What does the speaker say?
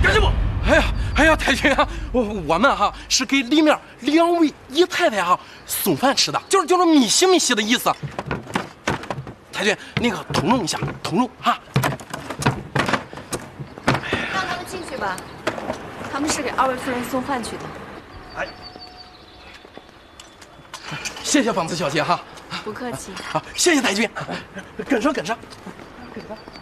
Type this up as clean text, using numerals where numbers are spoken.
去不？哎呀，太君啊，我们哈是给里面2位姨太太哈送饭吃的，就是密西的意思。太君，那个通融一下，通融哈。 让他们进去吧，他们是给2位夫人送饭去的。 哎，谢谢芳子小姐哈。 不客气。 好，谢谢太君，跟上。